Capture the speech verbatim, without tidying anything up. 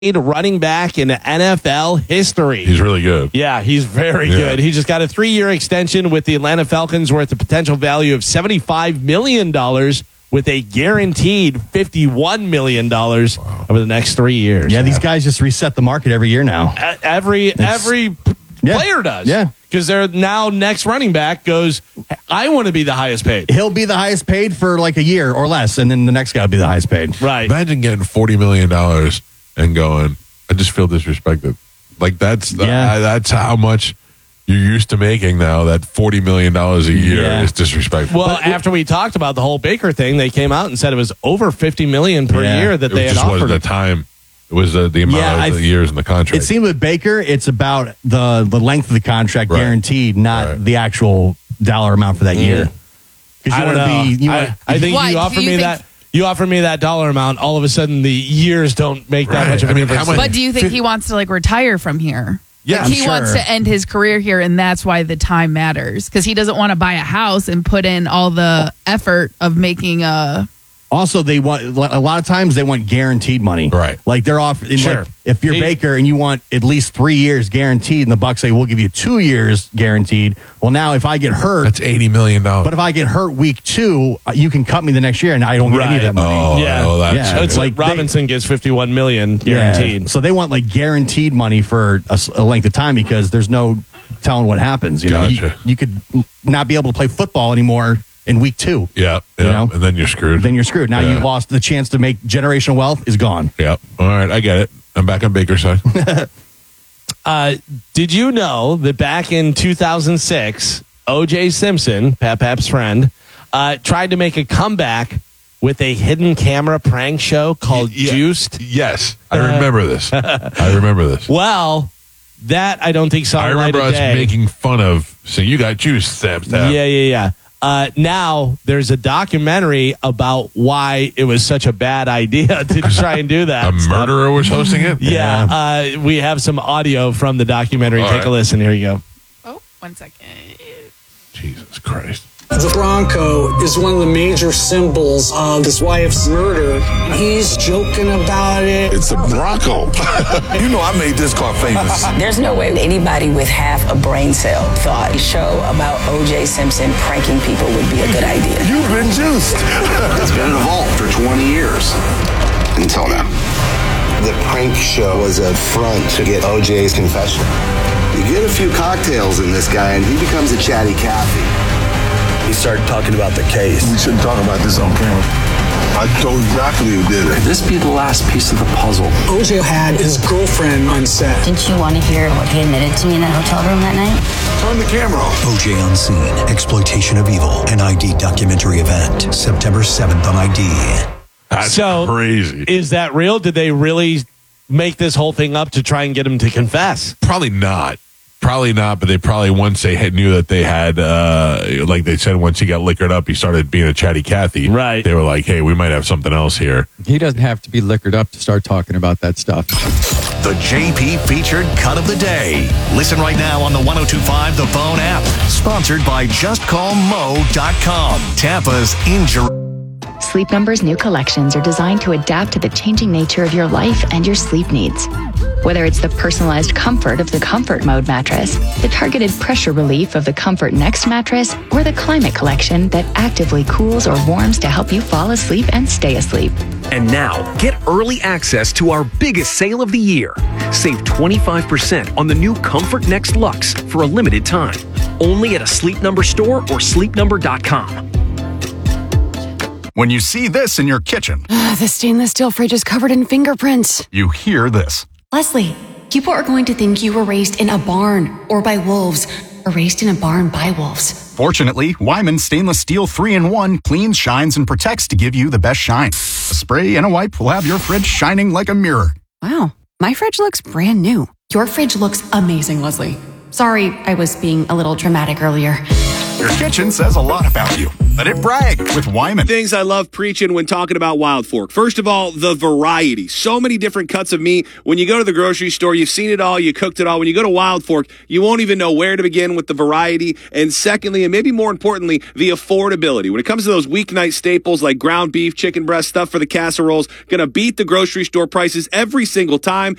running back in N F L history. He's really good. Yeah, he's very Yeah. good. He just got a three-year extension with the Atlanta Falcons worth a potential value of seventy-five million dollars with a guaranteed fifty-one million dollars wow. over the next three years. Yeah, these guys just reset the market every year now. Uh, every it's, every p- yeah. player does. Yeah. Because they're now next running back goes, I want to be the highest paid. He'll be the highest paid for like a year or less, and then the next guy will be the highest paid. Right. Imagine getting forty million dollars and going, I just feel disrespected. Like that's the, yeah. uh, that's how much you're used to making now. That forty million dollars a year yeah. is disrespectful. Well, but, after we talked about the whole Baker thing, they came out and said it was over fifty million dollars per yeah. year that it they had just offered. wasn't the time. It was uh, the amount Yeah, of the years in the contract. It seemed with Baker, it's about the, the length of the contract Right. guaranteed, not Right. the actual dollar amount for that Mm. year. Because I you don't want know. to be. You I, wanna, I think Why? you Do offer you me think- that. You offer me that dollar amount. All of a sudden, the years don't make that Right. much of a I mean, difference. how much- But do you think he wants to like retire from here? Yeah, Like, I'm he sure. wants to end his career here, and that's why the time matters. Because he doesn't want to buy a house and put in all the effort of making a. Also, they want a lot of times they want guaranteed money. Right. Like they're offering. Sure. Like, if you're He- Baker and you want at least three years guaranteed, and the Bucks say we'll give you two years guaranteed. Well, now if I get hurt, That's eighty million dollars. but if I get hurt week two, uh, you can cut me the next year, and I don't get any of that money. Oh, Yeah. oh, that's Yeah. It's good. like they- Robinson gets fifty-one million Yeah. guaranteed. So they want like guaranteed money for a, s- a length of time because there's no telling what happens. You know, you, Gotcha. you could not be able to play football anymore in week two. Yeah, yeah. You know? And then you're screwed. Then you're screwed. Now Yeah. you lost the chance to make generational wealth is gone. Yeah. All right, I get it. I'm back on Baker's side. Uh, did you know that back in two thousand six, O J Simpson, Pap Pap's friend, uh, tried to make a comeback with a hidden camera prank show called Yeah. Juiced? Yes, I remember this. I remember this. Well, that I don't think saw I the light remember of us day. making fun of. So you got juice, Sam. Sam. Yeah, yeah, yeah. Uh, now there's a documentary about why it was such a bad idea to try and do that. A stuff. murderer was hosting it. Yeah, uh, we have some audio from the documentary. All Take right. a listen. Here you go. Oh, one second. Jesus Christ. The Bronco is one of the major symbols of his wife's murder. He's joking about it. It's a Bronco. You know I made this car famous. There's no way anybody with half a brain cell thought a show about O J Simpson pranking people would be a good idea. You've been juiced. It's been in a vault for twenty years. Until now. The prank show was a front to get O J's confession. You get a few cocktails in this guy and he becomes a chatty Cathy. He started talking about the case. We shouldn't talk about this on camera. I know exactly who did it. Could this be the last piece of the puzzle? O J had his girlfriend on set. Didn't you want to hear what he admitted to me in that hotel room that night? Turn the camera off. O J Unseen, Exploitation of Evil, an I D documentary event, September seventh on I D. That's So, crazy. Is that real? Did they really make this whole thing up to try and get him to confess? Probably not. Probably not, but they probably, once they had, knew that they had, uh, like they said, once he got liquored up, he started being a chatty Cathy. Right. They were like, hey, we might have something else here. He doesn't have to be liquored up to start talking about that stuff. The J P featured cut of the day. Listen right now on the one oh two point five The Phone app. Sponsored by just call mo dot com. Tampa's injury. Sleep Number's new collections are designed to adapt to the changing nature of your life and your sleep needs. Whether it's the personalized comfort of the Comfort Mode mattress, the targeted pressure relief of the Comfort Next mattress, or the Climate Collection that actively cools or warms to help you fall asleep and stay asleep. And now, get early access to our biggest sale of the year. Save twenty-five percent on the new Comfort Next Luxe for a limited time. Only at a Sleep Number store or sleep number dot com. When you see this in your kitchen, The stainless steel fridge is covered in fingerprints. you hear this. Leslie, people are going to think you were raised in a barn or by wolves, or raised in a barn by wolves. Fortunately, Wyman Stainless Steel three in one cleans, shines, and protects to give you the best shine. A spray and a wipe will have your fridge shining like a mirror. Wow, my fridge looks brand new. Your fridge looks amazing, Leslie. Sorry, I was being a little dramatic earlier. Your kitchen says a lot about you. Let it brag with Wyman. Things I love preaching when talking about Wild Fork. First of all, the variety. So many different cuts of meat. When you go to the grocery store, you've seen it all, you cooked it all. When you go to Wild Fork, you won't even know where to begin with the variety. And secondly, and maybe more importantly, the affordability. When it comes to those weeknight staples like ground beef, chicken breast, stuff for the casseroles, gonna beat the grocery store prices every single time.